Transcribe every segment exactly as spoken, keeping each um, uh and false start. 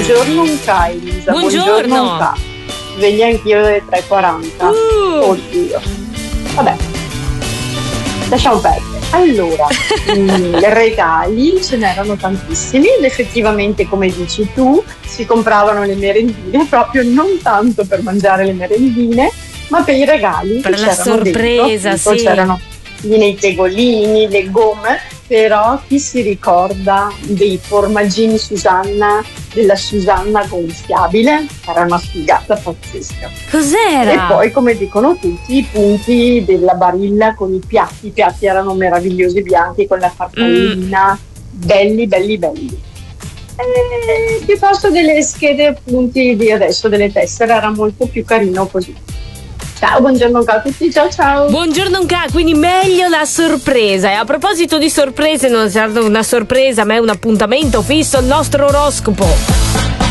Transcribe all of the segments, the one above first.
Buongiorno un K, Elisa. Buongiorno. Buongiorno un K. Sveglia anch'io alle tre e quaranta. Uh. Oddio. Vabbè, lasciamo perdere. Allora, i regali ce n'erano tantissimi ed effettivamente, come dici tu, si compravano le merendine proprio non tanto per mangiare le merendine, ma per i regali. Per che la c'erano sorpresa, dentro. sì. C'erano i tegolini, le gomme, però chi si ricorda dei formaggini Susanna, della Susanna gonfiabile? Era una figata pazzesca. Cos'era? E poi, come dicono tutti, i punti della Barilla con i piatti. I piatti erano meravigliosi, bianchi, con la farfallina, mm. belli, belli, belli. E piuttosto delle schede appunti di adesso, delle tessere, era molto più carino così. Ciao, buongiorno a tutti, ciao ciao. Buongiorno Nka, quindi meglio la sorpresa. E a proposito di sorprese, non serve una sorpresa, ma è un appuntamento fisso, il nostro oroscopo.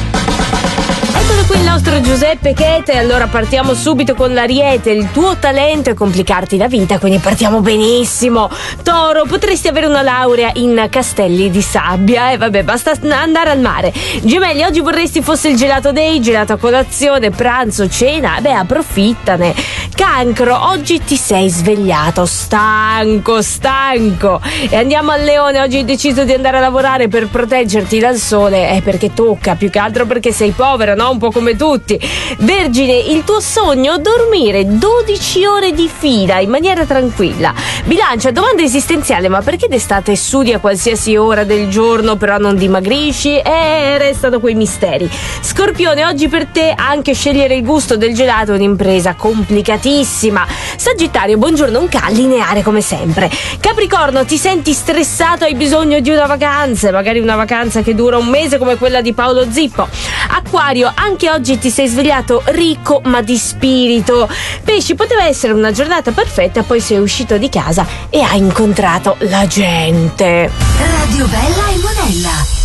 Eccolo qui il nostro Giuseppe Chete. Allora partiamo subito con l'Ariete. Il tuo talento è complicarti la vita, quindi partiamo benissimo. Toro, potresti avere una laurea in castelli di sabbia e eh, vabbè, basta andare al mare. Gemelli, oggi vorresti fosse il gelato day, gelato a colazione, pranzo, cena, beh, approfittane. Cancro, oggi ti sei svegliato stanco, stanco. E andiamo al Leone, oggi hai deciso di andare a lavorare per proteggerti dal sole, è eh, perché tocca, più che altro perché sei povero, no? Un po' come tutti. Vergine, il tuo sogno? Dormire dodici ore di fila in maniera tranquilla. Bilancia, domanda esistenziale, ma perché d'estate sudi a qualsiasi ora del giorno però non dimagrisci? Eh, restano quei misteri. Scorpione, oggi per te anche scegliere il gusto del gelato è un'impresa complicatissima. Sagittario, buongiorno un K, lineare come sempre. Capricorno, ti senti stressato, hai bisogno di una vacanza, magari una vacanza che dura un mese come quella di Paolo Zippo. Acquario, anche oggi ti sei svegliato ricco ma di spirito. Pesci, poteva essere una giornata perfetta, poi sei uscito di casa e hai incontrato la gente. Radio Bella e Monella.